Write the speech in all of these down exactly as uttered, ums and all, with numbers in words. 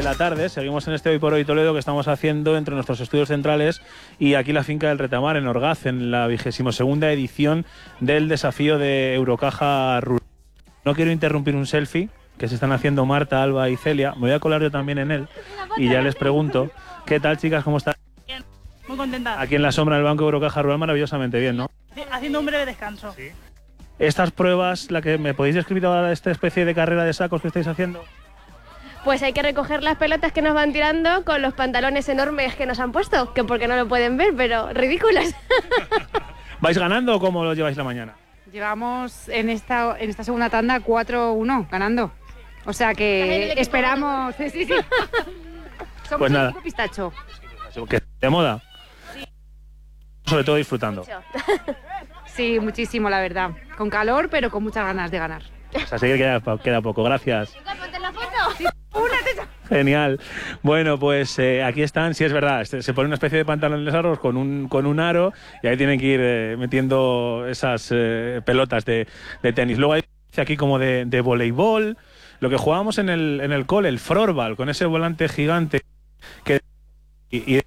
la tarde. Seguimos en este Hoy por Hoy Toledo que estamos haciendo entre nuestros estudios centrales y aquí la finca del Retamar, en Orgaz, en la vigésimo segunda edición del desafío de Eurocaja Rural. No quiero interrumpir un selfie que se están haciendo Marta, Alba y Celia. Me voy a colar yo también en él y ya les pregunto. ¿Qué tal, chicas? ¿Cómo están? Bien, muy contenta. Aquí en la sombra del Banco Eurocaja Rural, maravillosamente bien, ¿no? Haciendo un breve descanso. Sí. Estas pruebas, la que me podéis describir ahora, esta especie de carrera de sacos que estáis haciendo. Pues hay que recoger las pelotas que nos van tirando con los pantalones enormes que nos han puesto, que porque no lo pueden ver, pero ridículas. ¿Vais ganando o cómo lo lleváis la mañana? Llevamos en esta, en esta segunda tanda cuatro uno ganando. O sea que esperamos... Sí, sí, sí. Somos Pues un nada. equipo pistacho. ¿Que de moda? Sí. Sobre todo disfrutando. Sí, muchísimo, la verdad. Con calor, pero con muchas ganas de ganar. O sea, sí que queda, queda poco. Gracias. ¿Ponte la foto? Sí, una tesa. Genial. Bueno, pues eh, aquí están, sí es verdad, se, se pone una especie de pantalones largos con un, con un aro y ahí tienen que ir eh, metiendo esas eh, pelotas de, de tenis. Luego hay aquí como de, de voleibol, lo que jugábamos en el, en el cole, el floorball, con ese volante gigante que, y, y,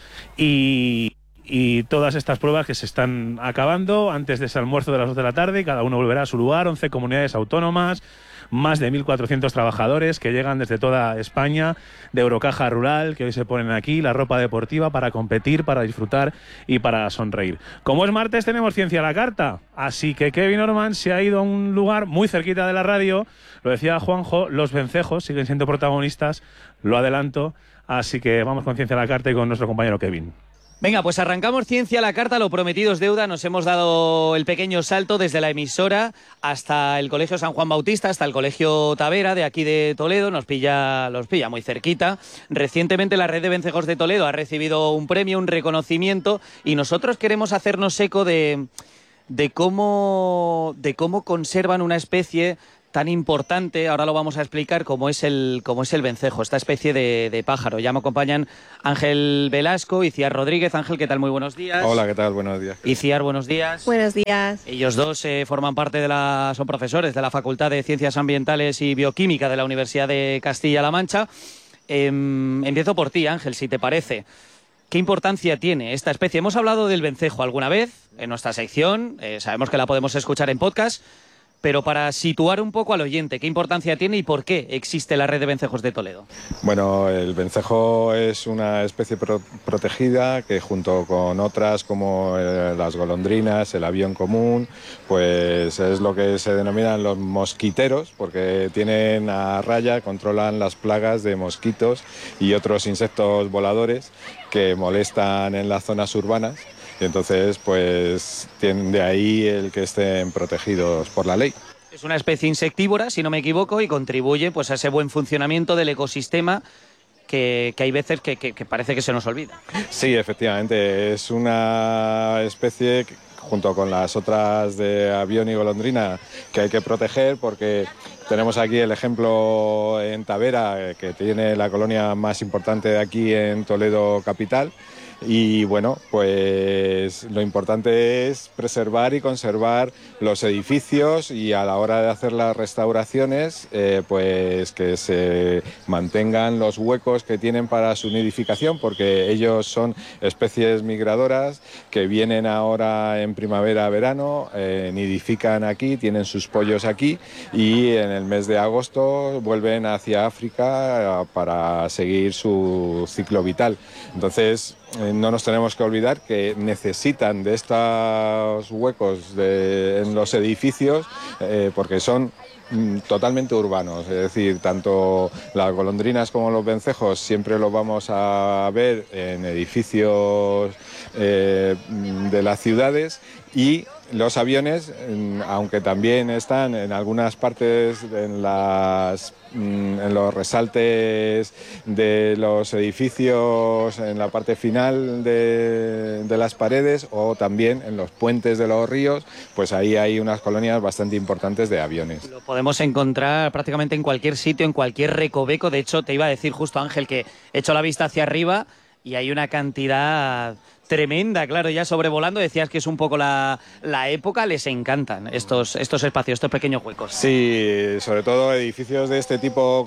y, y todas estas pruebas que se están acabando antes de ese almuerzo de las dos de la tarde. Cada uno volverá a su lugar, once comunidades autónomas, más de mil cuatrocientos trabajadores que llegan desde toda España, de Eurocaja Rural, que hoy se ponen aquí, la ropa deportiva para competir, para disfrutar y para sonreír. Como es martes, tenemos Ciencia a la Carta, así que Kevin Orman se ha ido a un lugar muy cerquita de la radio, lo decía Juanjo, los vencejos siguen siendo protagonistas, lo adelanto, así que vamos con Ciencia a la Carta y con nuestro compañero Kevin. Venga, pues arrancamos Ciencia a la Carta, lo prometido es deuda. Nos hemos dado el pequeño salto desde la emisora hasta el Colegio San Juan Bautista, hasta el Colegio Tavera de aquí de Toledo. Nos pilla, los pilla muy cerquita. Recientemente la Red de Vencejos de Toledo ha recibido un premio, un reconocimiento, y nosotros queremos hacernos eco de, de, cómo, de cómo conservan una especie tan importante, ahora lo vamos a explicar, como es el, como es el vencejo, esta especie de, de pájaro. Ya me acompañan Ángel Velasco y Ciar Rodríguez. Ángel, ¿qué tal? Muy buenos días. Hola, ¿qué tal? Buenos días. Y Ciar, buenos días. Buenos días. Ellos dos eh, forman parte de la, son profesores de la Facultad de Ciencias Ambientales y Bioquímica de la Universidad de Castilla-La Mancha. Eh, empiezo por ti, Ángel, si te parece. ¿Qué importancia tiene esta especie? Hemos hablado del vencejo alguna vez en nuestra sección, eh, sabemos que la podemos escuchar en podcast, pero para situar un poco al oyente, ¿qué importancia tiene y por qué existe la Red de Vencejos de Toledo? Bueno, el vencejo es una especie pro protegida que junto con otras como eh, las golondrinas, el avión común, pues es lo que se denominan los mosquiteros, porque tienen a raya, controlan las plagas de mosquitos y otros insectos voladores que molestan en las zonas urbanas. Y entonces, pues, tienen de ahí el que estén protegidos por la ley. Es una especie insectívora, si no me equivoco, y contribuye pues, a ese buen funcionamiento del ecosistema que, que hay veces que, que, que parece que se nos olvida. Sí, efectivamente, es una especie que, junto con las otras de avión y golondrina, que hay que proteger porque tenemos aquí el ejemplo en Tavera, que tiene la colonia más importante de aquí en Toledo capital. Y bueno, pues lo importante es preservar y conservar los edificios y a la hora de hacer las restauraciones, eh, pues que se mantengan los huecos que tienen para su nidificación, porque ellos son especies migradoras que vienen ahora en primavera, verano, eh, nidifican aquí, tienen sus pollos aquí y en el mes de agosto vuelven hacia África para seguir su ciclo vital. Entonces, no nos tenemos que olvidar que necesitan de estos huecos de, en los edificios eh, porque son mm, totalmente urbanos, es decir, tanto las golondrinas como los vencejos siempre los vamos a ver en edificios eh, de las ciudades, y los aviones, aunque también están en algunas partes en, las, en los resaltes de los edificios, en la parte final de, de las paredes, o también en los puentes de los ríos, pues ahí hay unas colonias bastante importantes de aviones. Lo podemos encontrar prácticamente en cualquier sitio, en cualquier recoveco. De hecho, te iba a decir justo, Ángel, que he hecho la vista hacia arriba y hay una cantidad tremenda, claro, ya sobrevolando. Decías que es un poco la, la época, les encantan estos, estos espacios, estos pequeños huecos. Sí, sobre todo edificios de este tipo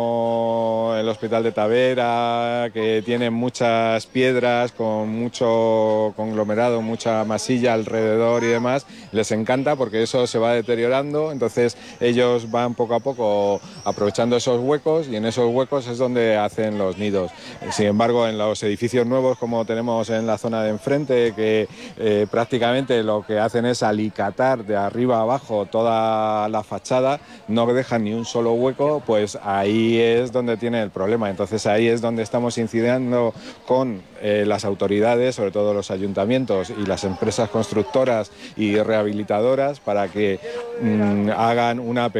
como el Hospital de Tavera, que tienen muchas piedras con mucho conglomerado, mucha masilla alrededor y demás, les encanta porque eso se va deteriorando, entonces ellos van poco a poco aprovechando esos huecos y en esos huecos es donde hacen los nidos. Sin embargo, en los edificios nuevos como tenemos en la zona de enfrente, que eh, prácticamente lo que hacen es alicatar de arriba a abajo toda la fachada, no dejan ni un solo hueco, pues ahí es donde tiene el problema. Entonces ahí es donde estamos incidiendo con eh, las autoridades, sobre todo los ayuntamientos y las empresas constructoras y rehabilitadoras, para que mmm, hagan una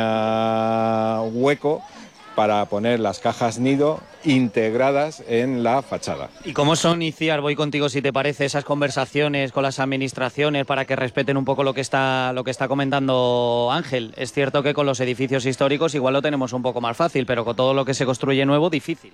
pequeña hueco para poner las cajas nido integradas en la fachada. ¿Y cómo son, Iciar, voy contigo si te parece, esas conversaciones con las administraciones para que respeten un poco lo que está, lo que está comentando Ángel? Es cierto que con los edificios históricos igual lo tenemos un poco más fácil, pero con todo lo que se construye nuevo, difícil.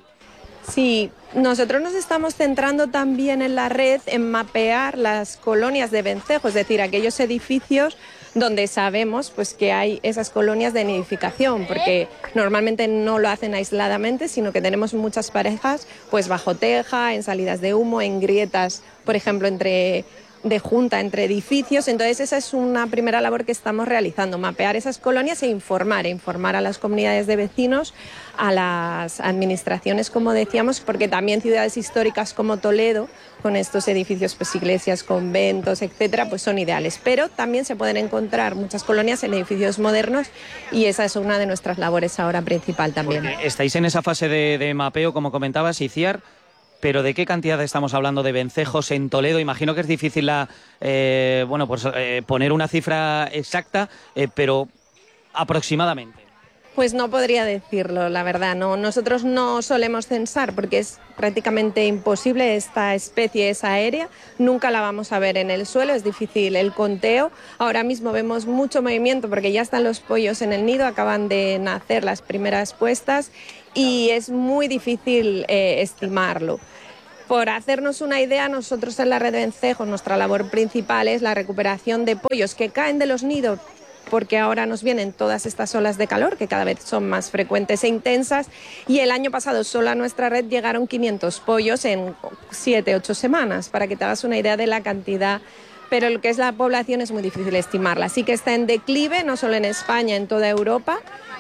Sí, nosotros nos estamos centrando también en la red en mapear las colonias de vencejo, es decir, aquellos edificios donde sabemos pues, que hay esas colonias de nidificación, porque normalmente no lo hacen aisladamente, sino que tenemos muchas parejas pues, bajo teja, en salidas de humo, en grietas, por ejemplo, entre... de junta entre edificios. Entonces esa es una primera labor que estamos realizando, mapear esas colonias e informar, e informar a las comunidades de vecinos, a las administraciones, como decíamos, porque también ciudades históricas como Toledo, con estos edificios, pues iglesias, conventos, etcétera, pues son ideales, pero también se pueden encontrar muchas colonias en edificios modernos y esa es una de nuestras labores ahora principal también. Porque estáis en esa fase de, de mapeo, como comentabas, Iciar. Pero ¿de qué cantidad estamos hablando de vencejos en Toledo? Imagino que es difícil la, eh, bueno, pues, eh, poner una cifra exacta, eh, pero aproximadamente. Pues no podría decirlo, la verdad. No, nosotros no solemos censar porque es prácticamente imposible. Esta especie es aérea, nunca la vamos a ver en el suelo, es difícil el conteo. Ahora mismo vemos mucho movimiento porque ya están los pollos en el nido, acaban de nacer las primeras puestas y es muy difícil eh, estimarlo. Por hacernos una idea, nosotros en la red de vencejos, nuestra labor principal es la recuperación de pollos que caen de los nidos, porque ahora nos vienen todas estas olas de calor que cada vez son más frecuentes e intensas, y el año pasado solo a nuestra red llegaron quinientos pollos en siete ocho semanas, para que te hagas una idea de la cantidad, pero lo que es la población es muy difícil estimarla. Sí que está en declive, no solo en España, en toda Europa,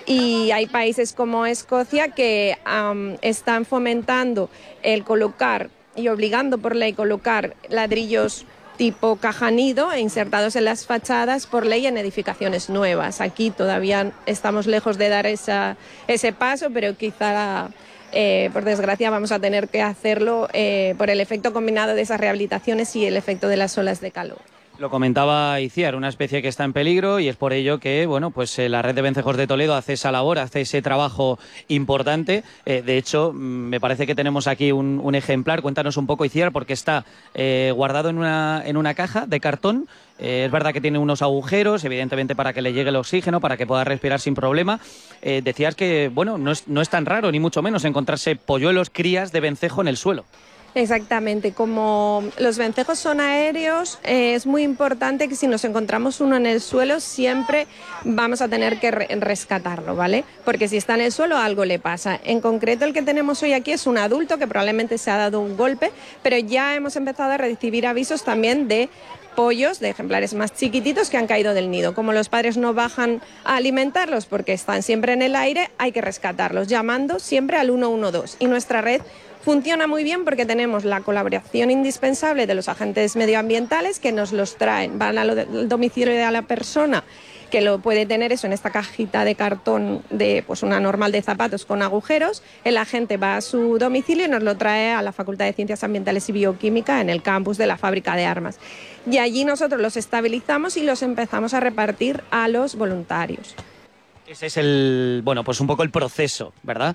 y hay países como Escocia que um, están fomentando el colocar y obligando por ley colocar ladrillos tipo caja nido insertados en las fachadas por ley en edificaciones nuevas. Aquí todavía estamos lejos de dar esa, ese paso, pero quizá, eh, por desgracia, vamos a tener que hacerlo eh, por el efecto combinado de esas rehabilitaciones y el efecto de las olas de calor. Lo comentaba Iciar, una especie que está en peligro y es por ello que bueno, pues eh, la red de vencejos de Toledo hace esa labor, hace ese trabajo importante. Eh, de hecho, me parece que tenemos aquí un, un ejemplar. Cuéntanos un poco, Iciar, porque está eh, guardado en una, en una caja de cartón. Eh, es verdad que tiene unos agujeros, evidentemente para que le llegue el oxígeno, para que pueda respirar sin problema. Eh, decías que bueno, no es, no es tan raro, ni mucho menos, encontrarse polluelos, crías de vencejo en el suelo. Exactamente, como los vencejos son aéreos, eh, es muy importante que si nos encontramos uno en el suelo siempre vamos a tener que re rescatarlo, ¿vale? Porque si está en el suelo algo le pasa. En concreto el que tenemos hoy aquí es un adulto que probablemente se ha dado un golpe, pero ya hemos empezado a recibir avisos también de pollos, de ejemplares más chiquititos que han caído del nido. Como los padres no bajan a alimentarlos porque están siempre en el aire, hay que rescatarlos llamando siempre al uno uno dos. Y nuestra red funciona muy bien porque tenemos la colaboración indispensable de los agentes medioambientales que nos los traen, van al domicilio de la persona que lo puede tener eso en esta cajita de cartón de pues una normal de zapatos con agujeros. El agente va a su domicilio y nos lo trae a la Facultad de Ciencias Ambientales y Bioquímica en el campus de la fábrica de armas. Y allí nosotros los estabilizamos y los empezamos a repartir a los voluntarios. Ese es el, bueno, pues un poco el proceso, ¿verdad?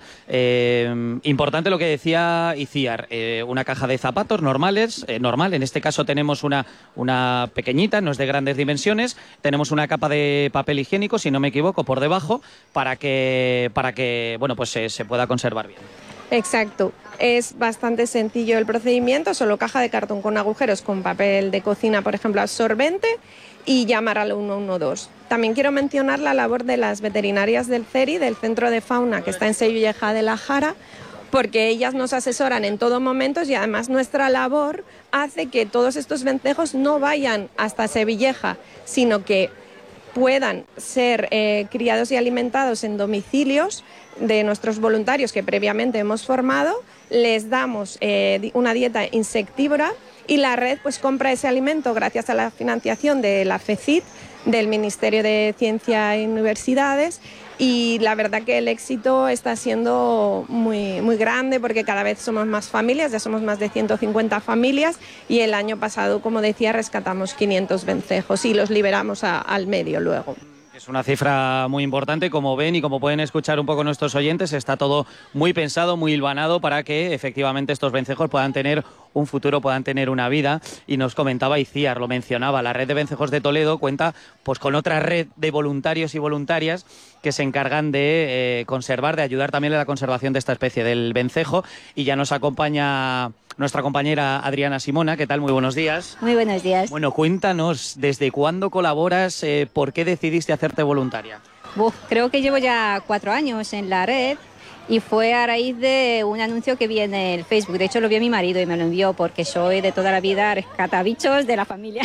Eh, importante lo que decía Iciar, eh, una caja de zapatos normales, eh, normal, en este caso tenemos una, una pequeñita, no es de grandes dimensiones, tenemos una capa de papel higiénico, si no me equivoco, por debajo, para que, para que bueno, pues se, se pueda conservar bien. Exacto. Es bastante sencillo el procedimiento, solo caja de cartón con agujeros, con papel de cocina, por ejemplo, absorbente, y llamar al uno uno dos. También quiero mencionar la labor de las veterinarias del C E R I, del Centro de Fauna, que está en Sevilleja de la Jara, porque ellas nos asesoran en todo momento y además nuestra labor hace que todos estos vencejos no vayan hasta Sevilleja, sino que puedan ser eh, criados y alimentados en domicilios de nuestros voluntarios que previamente hemos formado. Les damos eh, una dieta insectívora y la red pues compra ese alimento gracias a la financiación de la FECIT, del Ministerio de Ciencia y Universidades, y la verdad que el éxito está siendo muy, muy grande porque cada vez somos más familias, ya somos más de ciento cincuenta familias, y el año pasado, como decía, rescatamos quinientos vencejos y los liberamos a, al medio luego. Es una cifra muy importante, como ven y como pueden escuchar un poco nuestros oyentes, está todo muy pensado, muy hilvanado para que efectivamente estos vencejos puedan tener un futuro, puedan tener una vida. Y nos comentaba Iciar, lo mencionaba, la red de vencejos de Toledo cuenta pues con otra red de voluntarios y voluntarias que se encargan de eh, conservar, de ayudar también en la conservación de esta especie del vencejo. Y ya nos acompaña nuestra compañera Adriana Simona. ¿Qué tal? Muy buenos días. Muy buenos días. Bueno, cuéntanos, ¿desde cuándo colaboras? Eh, ¿Por qué decidiste hacerte voluntaria? Uf, creo que llevo ya cuatro años en la red y fue a raíz de un anuncio que vi en el Facebook. De hecho, lo vio mi marido y me lo envió porque soy de toda la vida rescatabichos de la familia.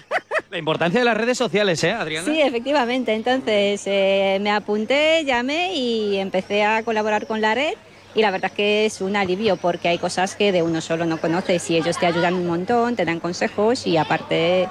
La importancia de las redes sociales, ¿eh, Adriana? Sí, efectivamente. Entonces eh, me apunté, llamé y empecé a colaborar con la red. Y la verdad es que es un alivio porque hay cosas que de uno solo no conoces y ellos te ayudan un montón, te dan consejos y aparte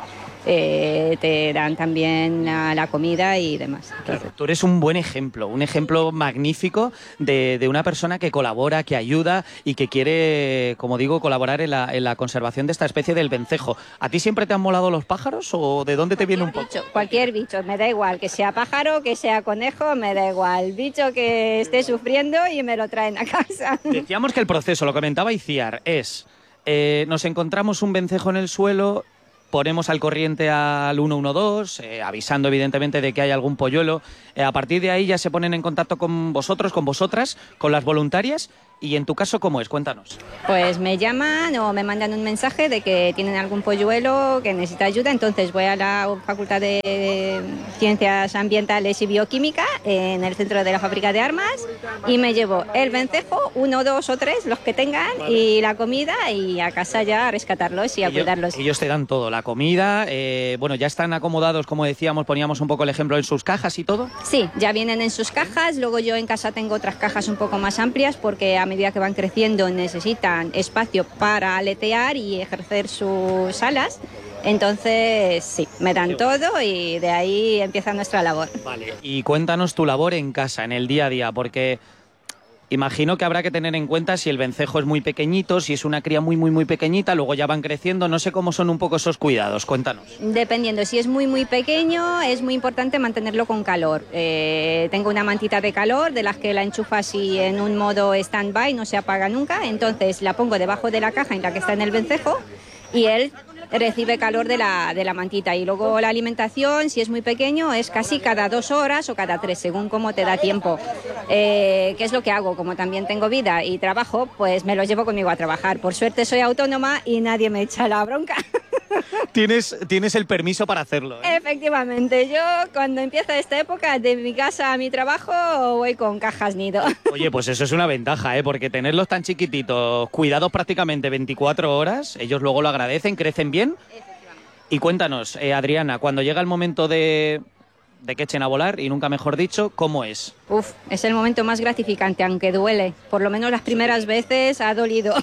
eh, te dan también la, la comida y demás. Claro, tú eres un buen ejemplo, un ejemplo magnífico de, de una persona que colabora, que ayuda y que quiere, como digo, colaborar en la, en la conservación de esta especie del vencejo. ¿A ti siempre te han molado los pájaros o de dónde te viene un poco? Bicho, cualquier bicho, me da igual, que sea pájaro, que sea conejo, me da igual. Bicho que esté sufriendo y me lo traen a casa. Decíamos que el proceso, lo comentaba Iciar, es, eh, nos encontramos un vencejo en el suelo, ponemos al corriente al uno uno dos, eh, avisando evidentemente de que hay algún polluelo. Eh, a partir de ahí ya se ponen en contacto con vosotros, con vosotras, con las voluntarias. ¿Y en tu caso cómo es? Cuéntanos. Pues me llaman o me mandan un mensaje de que tienen algún polluelo que necesita ayuda, entonces voy a la Facultad de Ciencias Ambientales y Bioquímica en el centro de la fábrica de armas y me llevo el vencejo, uno, dos o tres, los que tengan, y la comida, y a casa ya a rescatarlos y a ellos, cuidarlos. Ellos te dan todo, la comida, eh, bueno, ya están acomodados, como decíamos, poníamos un poco el ejemplo, en sus cajas y todo. Sí, ya vienen en sus cajas, luego yo en casa tengo otras cajas un poco más amplias porque a medida que van creciendo necesitan espacio para aletear y ejercer sus alas. Entonces, sí, me dan todo y de ahí empieza nuestra labor. Vale, y cuéntanos tu labor en casa, en el día a día, porque imagino que habrá que tener en cuenta si el vencejo es muy pequeñito, si es una cría muy, muy, muy pequeñita, luego ya van creciendo, no sé cómo son un poco esos cuidados, cuéntanos. Dependiendo, si es muy, muy pequeño, es muy importante mantenerlo con calor. Eh, tengo una mantita de calor, de las que la enchufas y en un modo stand-by, no se apaga nunca, entonces la pongo debajo de la caja en la que está en el vencejo y él recibe calor de la, de la mantita. Y luego la alimentación, si es muy pequeño, es casi cada dos horas o cada tres, según cómo te da tiempo. Eh, ¿Qué es lo que hago? Como también tengo vida y trabajo, pues me los llevo conmigo a trabajar. Por suerte soy autónoma y nadie me echa la bronca. Tienes, tienes el permiso para hacerlo, ¿eh? Efectivamente, yo cuando empieza esta época de mi casa a mi trabajo voy con cajas nido. Oye, pues eso es una ventaja, ¿eh? Porque tenerlos tan chiquititos, cuidados prácticamente veinticuatro horas, ellos luego lo agradecen, crecen bien. Y cuéntanos, eh, Adriana, cuando llega el momento de, de que echen a volar, y nunca mejor dicho, ¿cómo es? Uf, es el momento más gratificante, aunque duele. Por lo menos las primeras veces ha dolido,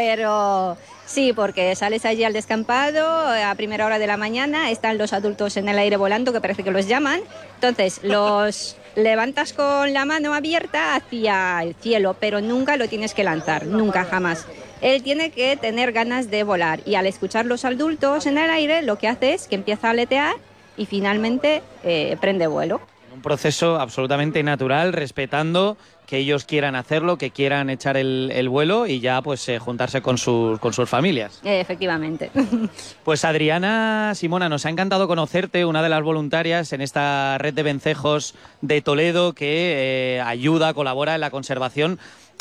pero sí, porque sales allí al descampado a primera hora de la mañana, están los adultos en el aire volando, que parece que los llaman, entonces los levantas con la mano abierta hacia el cielo, pero nunca lo tienes que lanzar, nunca, jamás. Él tiene que tener ganas de volar y al escuchar los adultos en el aire lo que hace es que empieza a aletear y finalmente eh, prende vuelo. Un proceso absolutamente natural, respetando que ellos quieran hacerlo, que quieran echar el, el vuelo y ya pues eh, juntarse con sus, con sus familias. Eh, efectivamente. Pues Adriana Simona, nos ha encantado conocerte, una de las voluntarias en esta red de vencejos de Toledo que eh, ayuda, colabora en la conservación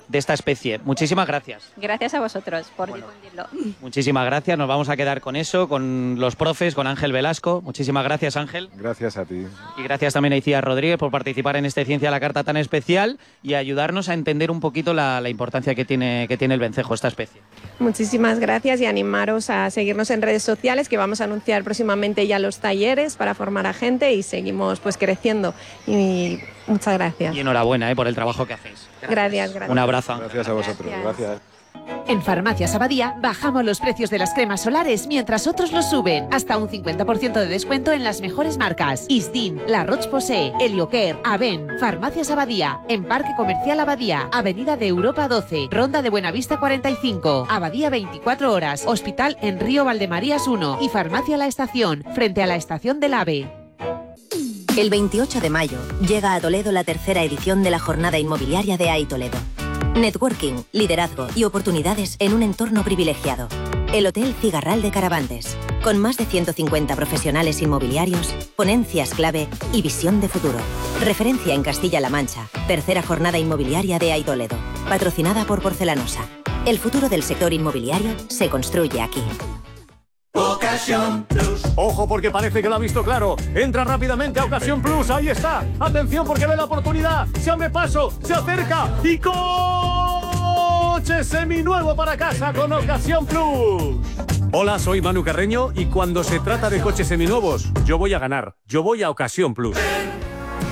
de esta especie. Muchísimas gracias. Gracias a vosotros por bueno, difundirlo. Muchísimas gracias, nos vamos a quedar con eso, con los profes, con Ángel Velasco. Muchísimas gracias, Ángel. Gracias a ti. Y gracias también a Icíar Rodríguez por participar en este Ciencia a la Carta tan especial y ayudarnos a entender un poquito la, la importancia que tiene, que tiene el vencejo, esta especie. Muchísimas gracias y animaros a seguirnos en redes sociales, que vamos a anunciar próximamente ya los talleres para formar a gente y seguimos pues creciendo. Y muchas gracias. Y enhorabuena eh, por el trabajo que hacéis. Gracias, gracias. gracias. Un abrazo. Ángel. Gracias a vosotros. Gracias. gracias. En Farmacias Abadía bajamos los precios de las cremas solares mientras otros los suben. Hasta un cincuenta por ciento de descuento en las mejores marcas. Isdin, La Roche-Posay, Heliocare, Aven. Farmacias Abadía. En Parque Comercial Abadía. Avenida de Europa doce. Ronda de Buenavista cuarenta y cinco. Abadía veinticuatro horas. Hospital en Río Valdemarías uno. Y Farmacia La Estación. Frente a la estación del AVE. El veintiocho de mayo llega a Toledo la tercera edición de la Jornada Inmobiliaria de A I Toledo. Networking, liderazgo y oportunidades en un entorno privilegiado. El Hotel Cigarral de Carabantes, con más de ciento cincuenta profesionales inmobiliarios, ponencias clave y visión de futuro. Referencia en Castilla-La Mancha, tercera jornada inmobiliaria de A I Toledo, patrocinada por Porcelanosa. El futuro del sector inmobiliario se construye aquí. Ocasión Plus. Ojo porque parece que lo ha visto claro. Entra rápidamente a Ocasión Plus, ahí está. Atención porque ve la oportunidad. Se abre paso, se acerca y coche seminuevo para casa con Ocasión Plus. Hola, soy Manu Carreño y cuando se trata de coches seminuevos, yo voy a ganar. Yo voy a Ocasión Plus.